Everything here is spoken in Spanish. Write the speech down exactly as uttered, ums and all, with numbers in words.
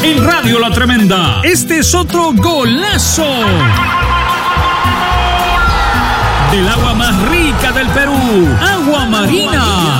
En Radio La Tremenda, este es otro golazo del agua más rica del Perú, Agua Marina.